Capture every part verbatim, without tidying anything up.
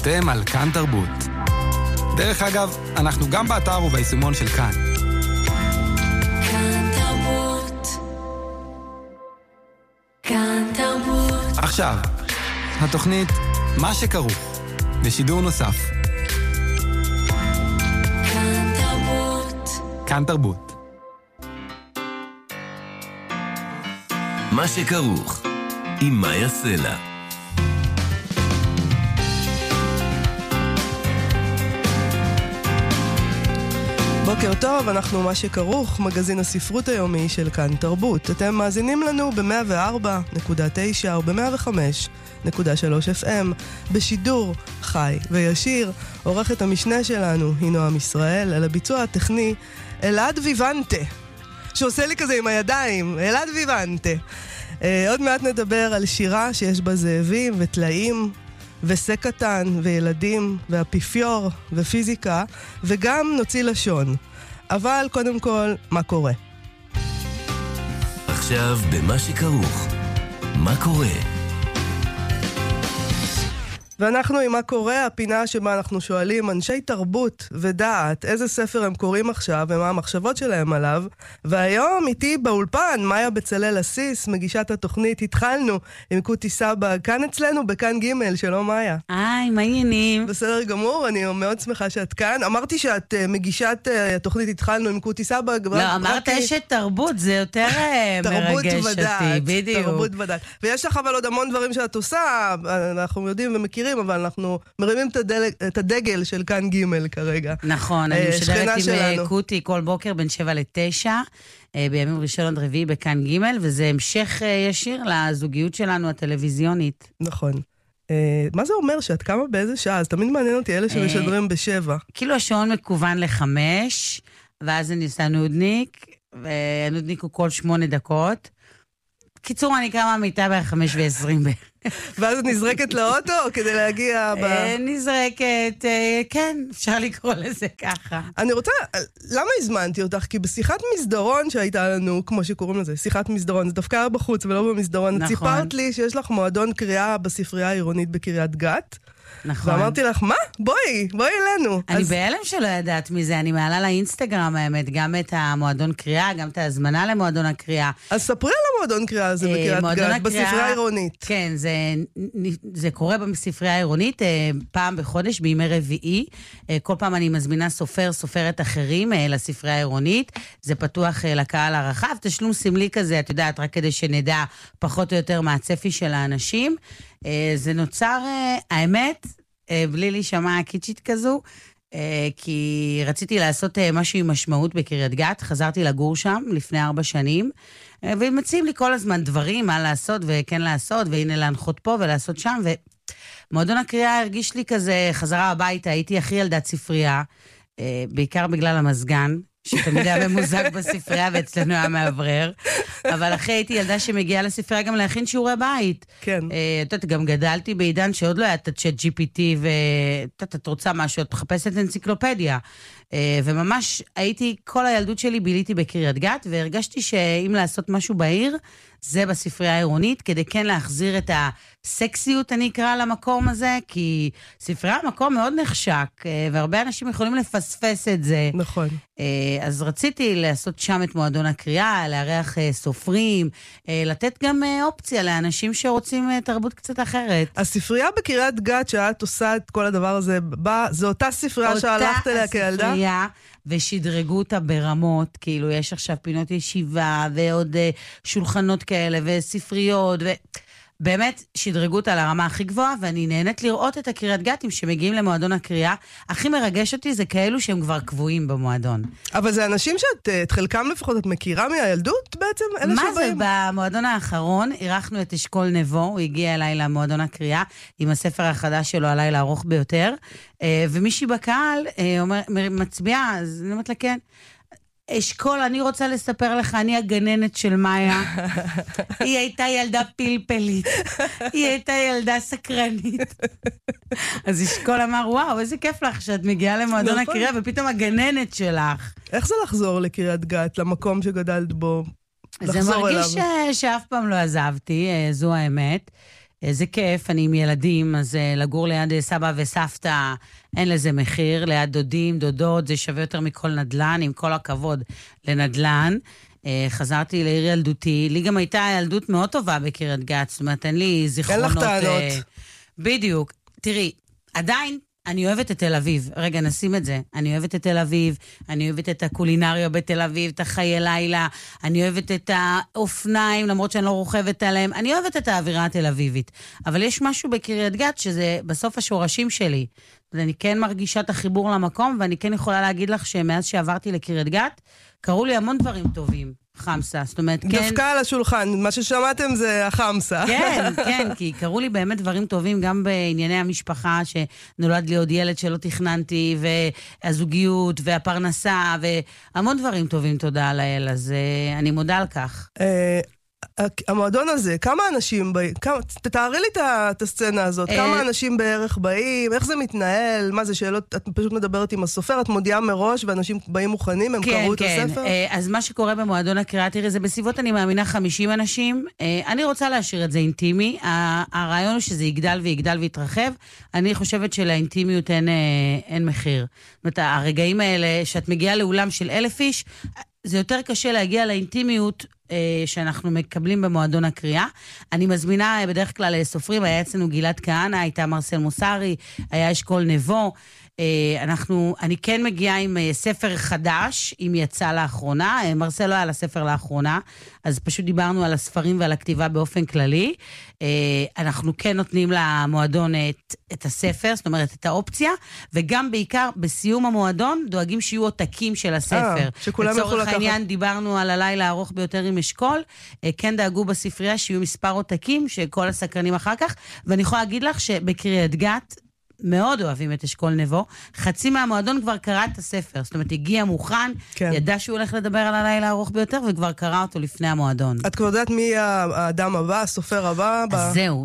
אתם על כאן תרבות. דרך אגב, אנחנו גם באתר וביישומון של כאן. כאן תרבות. כאן תרבות. עכשיו, התוכנית מה שכרוך, בשידור נוסף. כאן תרבות. כאן תרבות. מה שכרוך, עם מאיה סלע. בוקר טוב, אנחנו מה שכרוך, מגזין הספרות היומי של כאן תרבות. אתם מאזינים לנו ב-מאה וארבע נקודה תשע או ב-מאה וחמש נקודה שלוש אף אם בשידור חי וישיר. עורכת המשנה שלנו היא נועם ישראל, על הביצוע הטכני אלעד ויוונטה, שעושה לי כזה עם הידיים, אלעד ויוונטה. אה, עוד מעט נדבר על שירה שיש בה זאבים וטלאים וסק קטן וילדים ואפיפיור ופיזיקה, וגם נוציא לשון. אבל קודם כל, מה קורה? עכשיו במה שכרוך, מה קורה? ואנחנו עם מה קורה, הפינה שבה אנחנו שואלים אנשי תרבות ודעת איזה ספר הם קוראים עכשיו ומה המחשבות שלהם עליו. והיום איתי באולפן מאיה בצלאל אסיס, מגישת התוכנית התחלנו עם קוטי סבג, כאן אצלנו בכאן ג'. שלום מאיה. היי, מה העניינים? בסדר גמור, אני מאוד שמחה שאת כאן. אמרתי שאת uh, מגישת uh, התוכנית התחלנו עם קוטי סבג. לא, אמרת אשת תרבות, זה יותר מרגש אותי, בדיוק. תרבות ודעת. ויש לך אבל עוד המון דברים שאת עושה, אנחנו יודעים ומכירים, אבל אנחנו מרימים את הדגל, את הדגל של כאן ג' כרגע. נכון, אני משדרת עם קוטי כל בוקר בין שבע לתשע, בימים ראשון עד רביעי בכאן ג', וזה המשך ישיר לזוגיות שלנו הטלוויזיונית. נכון. מה זה אומר שאת קמה באיזה שעה? אז תמיד מעניין אותי אלה שמשדרים בשבע. כאילו השעון מקוון לחמש, ואז אני עושה נודניק, והנודניק הוא כל שמונה דקות. קיצור, אני קמה מיטה בחמש ועשרים בערך. ואז את נזרקת לאוטו כדי להגיע ב... נזרקת, כן, אפשר לקרוא לזה ככה. אני רוצה, למה הזמנתי אותך? כי בשיחת מסדרון שהייתה לנו, כמו שקוראים לזה, שיחת מסדרון, זה דווקא היה בחוץ ולא במסדרון. נכון. סיפרת לי שיש לך מועדון קריאה בספרייה העירונית בקריית גת. נכון. ואמרתי לך, מה? בואי, בואי אלינו. אני אז... בהלם שלא ידעת מזה, אני מעלה לאינסטגרם האמת, גם את המועדון קריאה, גם את ההזמנה למועדון הקריאה. אז ספרי על המועדון קריאה הזה בקריית גת, בספרייה העירונית. כן, זה, זה קורה בספרייה העירונית, פעם בחודש, בימי רביעי. כל פעם אני מזמינה סופר, סופרת אחרים לספרייה העירונית. זה פתוח לקהל הרחב, תשלום סמלי כזה, את יודעת, רק כדי שנדע פחות או יותר מה הצפי של האנשים. זה נוצר, האמת, בלי להישמע קיצ'ית כזו, כי רציתי לעשות משהו עם משמעות בקריית גת, חזרתי לגור שם לפני ארבע שנים, ומציעים לי כל הזמן דברים, מה לעשות וכן לעשות, והנה להנחות פה ולעשות שם, ומועדון הקריאה הרגיש לי כזה חזרה הביתה, הייתי הכי ילדת ספרייה, בעיקר בגלל המזגן, שתמיד היה ממוזג בספרייה ואצלנו היה מעברר, אבל אחרי הייתי ילדה שמגיעה לספרייה גם להכין שיעורי בית. כן. את יודעת, גם גדלתי בעידן שעוד לא היה את הצ'אט ג'י פי טי, ואת את רוצה משהו, את מחפשת אנציקלופדיה. וממש הייתי, כל הילדות שלי ביליתי בקריית גת, והרגשתי שאם לעשות משהו בעיר, זה בספרייה העירונית, כדי כן להחזיר את הסקסיות, אני אקרא למקום הזה, כי ספרייה המקום מאוד נחשק, והרבה אנשים יכולים לפספס את זה. נכון. אז רציתי לעשות שם את מועדון הקריאה, לארח סופרים, לתת גם אופציה לאנשים שרוצים תרבות קצת אחרת. הספרייה בקריית גת שאת עושה את כל הדבר הזה, זו אותה ספרייה שהלכת אליה כילדה? אותה הספרייה, ושדרגו אותה ברמות, כאילו יש עכשיו פינות ישיבה, ועוד שולחנות כאלה, וספריות, ו... באמת שדרגו אותה לרמה הכי גבוהה, ואני נהנית לראות את הקריית גתים שמגיעים למועדון הקריאה. הכי מרגש אותי זה כאלו שהם כבר קבועים במועדון. אבל זה אנשים שאת, את חלקם לפחות, את מכירה מהילדות בעצם? מה זה? במועדון האחרון אירחנו את אשכול נבו, הוא הגיע אליי למועדון הקריאה, עם הספר החדש שלו, הלילה הארוך ביותר, ומישהי בקהל מצביעה, אז אני אומרת לה כן, אשכול, אני רוצה לספר לך, אני הגננת של מאיה. היא הייתה ילדה פלפלית. היא הייתה ילדה סקרנית. אז אשכול אמר, וואו, איזה כיף לך שאת מגיעה למועדון הקריאה, ופתאום הגננת שלך. איך זה לחזור לקריית גת, למקום שגדלת בו? זה מרגיש שאף פעם לא עזבתי, זו האמת. איזה כיף, אני עם ילדים, אז לגור ליד סבא וסבתא, אין לזה מחיר, ליד דודים, דודות, זה שווה יותר מכל נדלן, עם כל הכבוד לנדלן. חזרתי לעיר ילדותי, לי גם הייתה ילדות מאוד טובה בקריית גת, זאת אומרת, אין לי זיכרונות... אין לך טענות. בדיוק. תראי, עדיין אני אוהבת את תל אביב. רגע, נשים את זה. אני אוהבת את תל אביב, אני אוהבת את הקולינריה בתל אביב, את החיי לילה, אני אוהבת את האופניים, למרות שאני לא רוכבת עליהם, אני אוהבת את האווירה התל אביבית. אבל יש משהו בקריית גת שזה בסוף השורשים שלי. אני כן מרגישה את החיבור למקום, ואני כן יכולה להגיד לך שמאז שעברתי לקריית גת, קראו לי המון דברים טובים. חמסה, זאת אומרת, כן... דווקא על השולחן, מה ששמעתם זה החמסה. כן, כן, כי קראו לי באמת דברים טובים, גם בענייני המשפחה, שנולד לי עוד ילד שלא תכננתי, והזוגיות, והפרנסה, והמון דברים טובים, תודה לאל, אז אני מודה על כך. המועדון הזה, כמה אנשים באים, תתארי לי את הסצנה הזאת, כמה אנשים בערך באים, איך זה מתנהל, מה זה שאלות, את פשוט מדברת עם הסופר, את מודיעה מראש, ואנשים באים מוכנים, הם קראו את הספר? כן, כן, אז מה שקורה במועדון הקריאה, תראי, זה בסביבות, אני מאמינה, חמישים אנשים, אני רוצה להשאיר את זה אינטימי, הרעיון הוא שזה יגדל ויגדל ויתרחב, אני חושבת שלאינטימיות אין מחיר. זאת אומרת, הרגעים האלה, שאת מגיעה לאולם של אלף איש, זה יותר קשה להגיע לאינטימיות שאנחנו מקבלים במועדון הקריאה. אני מזמינה בדרך כלל סופרים, היה אצלנו גלעד כהנא, הייתה מרסל מוסרי, היה אשכול נבו. אנחנו, אני כן מגיעה עם ספר חדש, אם יצא לאחרונה. מרסל לא היה לספר לאחרונה, אז פשוט דיברנו על הספרים ועל הכתיבה באופן כללי. אנחנו כן נותנים למועדון את, את הספר, זאת אומרת, את האופציה, וגם בעיקר בסיום המועדון דואגים שיהיו עותקים של הספר. שכולם יוכלו לקחת. לצורך העניין דיברנו על הלילה הארוך ביותר עם אשכול, כן דאגו בספרייה שיהיו מספר עותקים, שכל הסקרנים אחר כך, ואני יכולה להגיד לך שבקריית גת, מאוד אוהבים את אשכול נבו, חצי מהמועדון כבר קרא את הספר, זאת אומרת, הגיע מוכן, כן. ידע שהוא הולך לדבר על הלילה הארוך ביותר, וכבר קרא אותו לפני המועדון. את כבר יודעת מי האדם הבא, הסופר הבא? אז ב... זהו,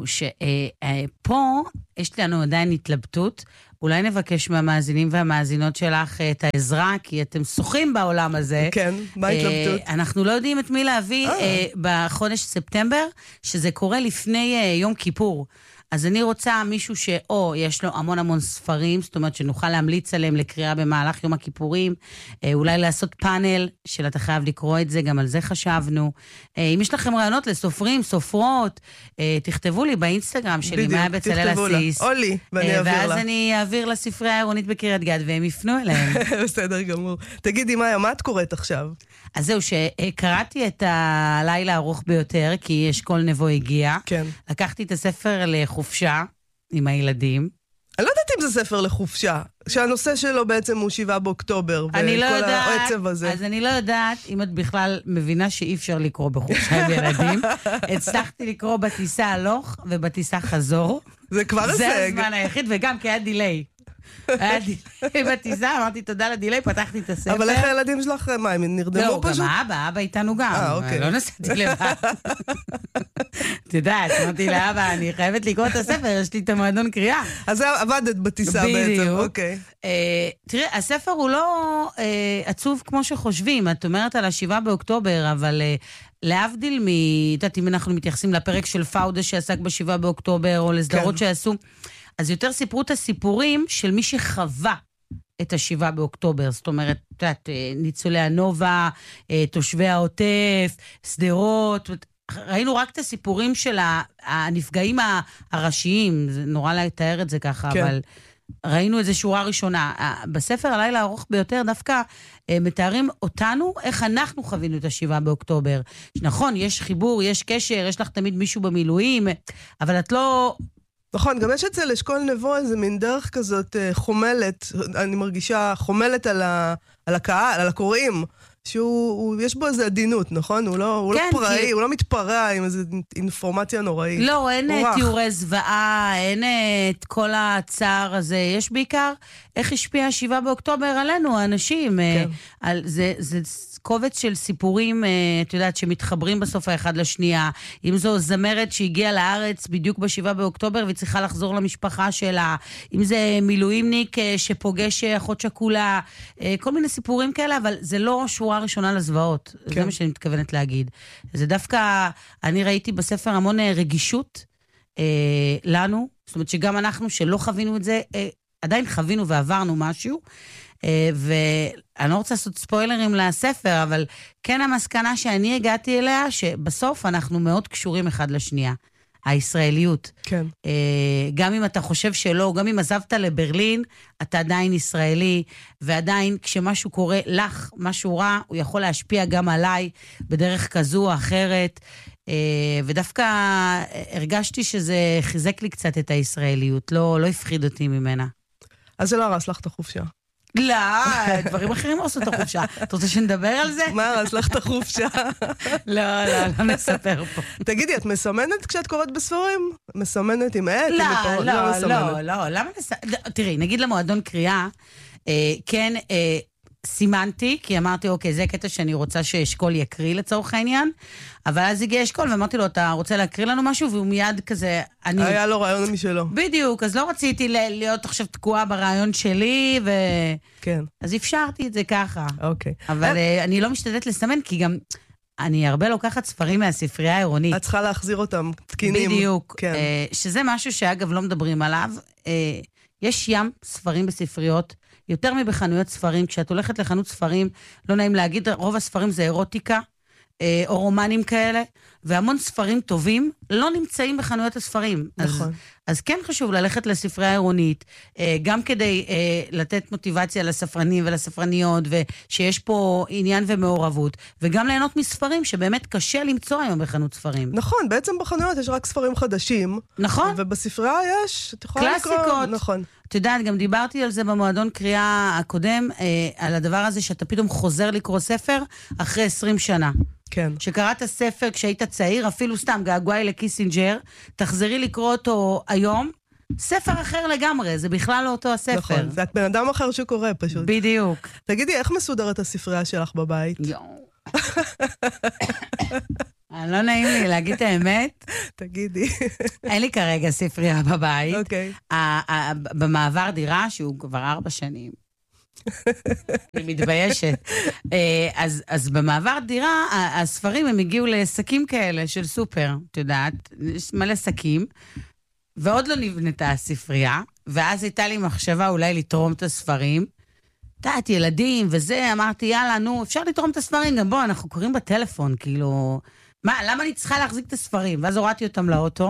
שפה יש לנו עדיין התלבטות, אולי נבקש מהמאזינים והמאזינות שלך את העזרה, כי אתם שוחים בעולם הזה. כן, מה התלבטות? אנחנו לא יודעים את מי להביא בחודש ספטמבר, שזה קורה לפני יום כיפור. אז אני רוצה מישהו שאו יש לו המון המון ספרים, זאת אומרת שנוכל להמליץ עליהם לקריאה במהלך יום הכיפורים, אולי לעשות פאנל של אתה חייב לקרוא את זה, גם על זה חשבנו. אם יש לכם רעיונות לסופרים, סופרות, תכתבו לי באינסטגרם שלי, מאיה בצלאל אסיס. או לי, ואני אעביר לה. ואז אני אעביר לספרייה העירונית בקריית גת, והם יפנו אליהם. בסדר גמור. תגידי, מאיה, מה את קוראת עכשיו? אז זהו, שקראתי את הלילה הארוך ביותר, כי אשכול נבו הגיע. כן. לקחתי את הספר לחופשה עם הילדים. אני לא יודעת אם זה ספר לחופשה, שהנושא שלו בעצם הוא שבעה באוקטובר, וכל לא העצב הזה. אז אני לא יודעת אם את בכלל מבינה שאי אפשר לקרוא בחופשה עם ילדים. הצלחתי לקרוא בטיסה הלוך ובטיסה חזור. זה כבר הישג. זה הזמן היחיד, וגם כי היה דיליי. היה דיליי בטיסה, אמרתי תודה לדיליי, פתחתי את הספר. אבל איך הילדים שלך, מה, הם נרדמו פשוט? לא, גם האבא, אבא איתנו גם. אה, אוקיי. לא נסעתי לבד. אתה יודעת, אמרתי לאבא, אני חייבת לקרוא את הספר, יש לי את המועדון קריאה. אז עבדת בטיסה בעצם, אוקיי. תראה, הספר הוא לא עצוב כמו שחושבים, את אומרת על השבעה באוקטובר, אבל... להבדיל מ... יודעת, אם אנחנו מתייחסים לפרק של פאודה שעסק בשבעה באוקטובר, או לסדרות שעשו, אז יותר סיפרו את הסיפורים של מי שחווה את השבעה באוקטובר. זאת אומרת, יודעת, ניצולי הנובה, תושבי העוטף, סדרות, ראינו רק את הסיפורים של הנפגעים הראשיים, זה נורא לתאר את זה ככה, כן. אבל... ראינו איזו שורה ראשונה. בספר הלילה הארוך ביותר דווקא מתארים אותנו איך אנחנו חווינו את השבעה באוקטובר. נכון, יש חיבור, יש קשר, יש לך תמיד מישהו במילואים, אבל את לא... נכון, גם יש אצל אשכול נבו איזה מין דרך כזאת חומלת, אני מרגישה חומלת על, ה, על הקהל, על הקוראים, שהוא, יש בו איזה עדינות, נכון? הוא לא, הוא כן, לא פראי, כי... הוא לא מתפרע עם איזו אינפורמציה נוראית. לא, אין תיאורי זוועה, אין את כל הצער הזה. יש בעיקר איך השפיע השבעה באוקטובר עלינו, האנשים. כן. על, זה, זה קובץ של סיפורים, את יודעת, שמתחברים בסוף האחד לשנייה. אם זו זמרת שהגיעה לארץ בדיוק בשבעה באוקטובר, והיא צריכה לחזור למשפחה שלה. אם זה מילואימניק שפוגש אחות שכולה. כל מיני סיפורים כאלה, אבל זה לא שורה ראשונה לזוועות. כן. זה מה שאני מתכוונת להגיד. זה דווקא, אני ראיתי בספר המון רגישות, אה, לנו, זאת אומרת שגם אנחנו שלא חווינו את זה, אה, עדיין חווינו ועברנו משהו, אה, ואני לא רוצה לעשות ספוילרים לספר, אבל כן המסקנה שאני הגעתי אליה, שבסוף אנחנו מאוד קשורים אחד לשנייה. הישראליות. כן. אה, גם אם אתה חושב שלא, גם אם עזבת לברלין, אתה עדיין ישראלי, ועדיין כשמשהו קורה לך, משהו רע, הוא יכול להשפיע גם עליי, בדרך כזו או אחרת, אה, ודווקא הרגשתי שזה חיזק לי קצת את הישראליות, לא, לא הפחיד אותי ממנה. אז זה לא הרס לך את החופשה. לא, דברים אחרים עשו את החופשה. אתה רוצה שנדבר על זה? מה הרס לך את החופשה? לא, לא, לא נספר פה. תגידי, את מסמנת כשאת קוראת בספרים? מסמנת עם עט? לא, עם לא, לא, לא, למה נסמנת? תראי, נגיד למועדון קריאה, כן, סימנתי, כי אמרתי, אוקיי, זה קטע שאני רוצה שאשכול יקריא לצורך העניין, אבל אז הגיע אשכול, ואמרתי לו, אתה רוצה להקריא לנו משהו? והוא מיד כזה, אני... היה לו רעיון משלו. בדיוק, אז לא רציתי להיות עכשיו תקועה ברעיון שלי, ו... כן. אז אפשרתי את זה ככה. אוקיי. אבל אני לא משתדלת לסמן, כי גם אני הרבה לוקחת ספרים מהספרייה העירונית. את צריכה להחזיר אותם תקינים. בדיוק. כן. שזה משהו שאגב לא מדברים עליו. יש ים ספרים בספריות, יותר מבחנויות ספרים. כשאת הולכת לחנות ספרים, לא נעים להגיד, רוב הספרים זה אירוטיקה, או רומנים כאלה, והמון ספרים טובים לא נמצאים בחנויות הספרים. נכון. אז, אז כן חשוב ללכת לספרייה העירונית, גם כדי לתת מוטיבציה לספרנים ולספרניות, ושיש פה עניין ומעורבות, וגם ליהנות מספרים שבאמת קשה למצוא היום בחנות ספרים. נכון, בעצם בחנויות יש רק ספרים חדשים. נכון. ובספרייה יש, את יכולה לקרוא. קלאסיקות. נכון. את יודעת, גם דיברתי על זה במועדון קריאה הקודם, על הדבר הזה שאתה פתאום חוזר לקרוא ספר אחרי עשרים שנה. כן. שקראת ספר כשהיית צעיר, אפילו סתם געגועי לקיסינג'ר, תחזרי לקרוא אותו היום, ספר אחר לגמרי, זה בכלל לא אותו הספר. נכון, זה את בן אדם אחר שקורא פשוט. בדיוק. תגידי, איך מסודרת הספרייה שלך בבית? יואו. לא נעים לי להגיד את האמת. תגידי. אין לי כרגע ספרייה בבית. אוקיי. במעבר דירה, שהוא כבר ארבע שנים. אני מתביישת. אז, אז במעבר דירה, הספרים הם הגיעו לשקים כאלה של סופר, את יודעת, יש מלא שקים, ועוד לא נבנתה הספרייה, ואז הייתה לי מחשבה אולי לתרום את הספרים, תעת ילדים וזה, אמרתי, יאללה, נו, אפשר לתרום את הספרים, גם בוא, אנחנו קוראים בטלפון, כאילו, מה, למה אני צריכה להחזיק את הספרים? ואז הורדתי אותם לאוטו,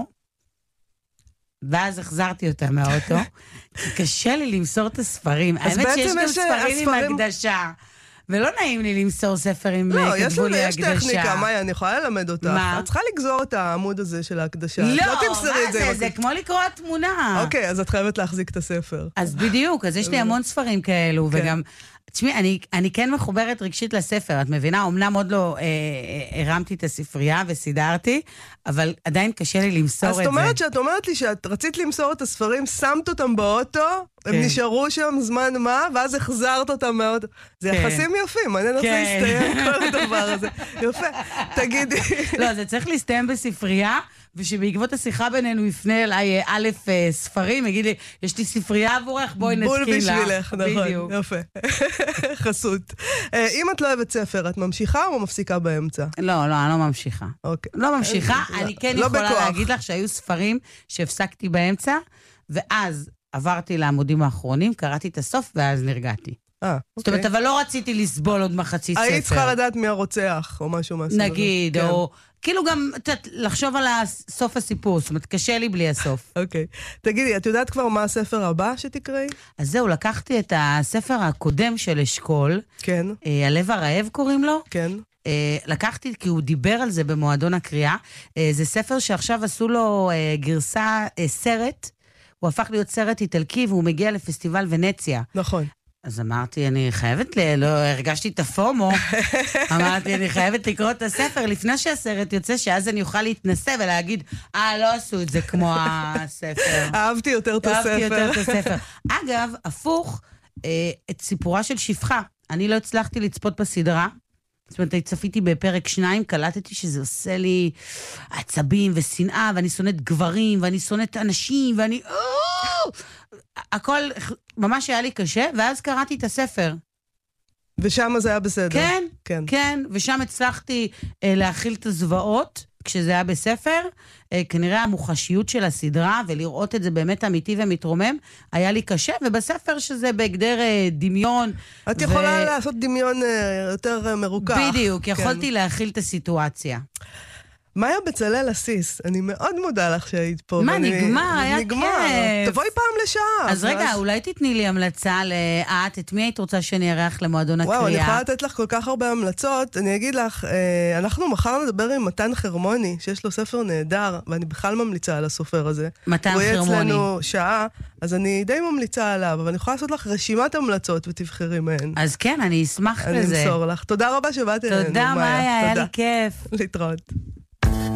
ואז החזרתי אותם מהאוטו, כי קשה לי למסור את הספרים. האמת שיש גם ספרים עם הקדשה, ולא נעים לי למסור ספר עם כתבו לי הקדשה. יש טכניקה, מאיה, אני יכולה ללמד אותך. מה? את צריכה לגזור את העמוד הזה של ההקדשה. לא, מה זה? זה כמו לקרוא התמונה. אוקיי, אז את חייבת להחזיק את הספר. אז בדיוק, אז יש לי המון ספרים כאלו, וגם... תשמעי, אני, אני כן מחוברת רגשית לספר, את מבינה? אמנם עוד לא אה, אה, הרמתי את הספרייה וסידרתי, אבל עדיין קשה לי למסור את זה. אז זאת אומרת שאת אומרת לי שאת רצית למסור את הספרים, שמת אותם באוטו, כן. הם נשארו שם זמן מה, ואז החזרת אותם מהאוטו. זה כן. יחסים יפים, מעניין איך זה יסתיים כל הדבר הזה. יפה, תגידי. לא, זה צריך להסתיים בספרייה, ושבעקבות השיחה בינינו יפנה אליי א' ספרים, יגיד לי, יש לי ספרייה עבורך, בואי נתקיל לך. בול בשבילך, נכון, יפה. חסות. אם את לא אוהבת ספר, את ממשיכה או מפסיקה באמצע? לא, לא, אני לא ממשיכה. אוקיי. לא ממשיכה, אני כן יכולה להגיד לך שהיו ספרים שהפסקתי באמצע, ואז עברתי לעמודים האחרונים, קראתי את הסוף, ואז נרגעתי. אה, זאת אומרת, אבל לא רציתי לסבול עוד מחצית ספר. היית צריכה לדעת מי הרוצח, או משהו מהסוג. נגיד, או... כאילו גם, לחשוב על סוף הסיפור, זאת אומרת, קשה לי בלי הסוף. אוקיי. תגידי, את יודעת כבר מה הספר הבא שתקראי? אז זהו, לקחתי את הספר הקודם של אשכול. כן. הלב הרעב קוראים לו. כן. לקחתי, כי הוא דיבר על זה במועדון הקריאה. זה ספר שעכשיו עשו לו גרסה, סרט. הוא הפך להיות סרט איטלקי, והוא מגיע לפסטיבל ונציה. נכון. אז אמרתי, אני חייבת, ל... לא, הרגשתי את הפומו, אמרתי, אני חייבת לקרוא את הספר לפני שהסרט יוצא, שאז אני אוכל להתנסה ולהגיד, אה, לא עשו את זה כמו הספר. אהבתי יותר את הספר. אהבתי יותר את הספר. אגב, הפוך, אה, את סיפורה של שפחה. אני לא הצלחתי לצפות בסדרה, זאת אומרת, צפיתי בפרק שניים, קלטתי שזה עושה לי עצבים ושנאה, ואני שונאת גברים, ואני שונאת אנשים, ואני... הכל ממש היה לי קשה, ואז קראתי את הספר. ושם זה היה בסדר. כן, כן, כן, ושם הצלחתי אה, להכיל את הזוועות, כשזה היה בספר, כנראה המוחשיות של הסדרה, ולראות את זה באמת אמיתי ומתרומם, היה לי קשה, ובספר שזה בהגדר דמיון. את יכולה לעשות דמיון יותר מרוכך. בדיוק, יכולתי להכיל את הסיטואציה. מאיה בצלאל אסיס, אני מאוד מודה לך שהיית פה. מה, נגמר, היה כיף. תבואי פעם לשעה. אז רגע, אולי תתני לי המלצה לאת, את מי היית רוצה שאני ארח למועדון הקריאה? וואו, אני יכולה לתת לך כל כך הרבה המלצות. אני אגיד לך, אנחנו מחר נדבר עם מתן חרמוני, שיש לו ספר נהדר, ואני בכלל ממליצה על הסופר הזה. מתן חרמוני. הוא יהיה אצלנו שעה, אז אני די ממליצה עליו, אבל אני יכולה לעשות לך רשימת המלצות ותבחרי מהן. אז כן, אני אשמח לזה. אני אמסור לך. תודה רבה שבאת אלינו, מאיה. תודה, מאיה, היה לי כיף. להתראות.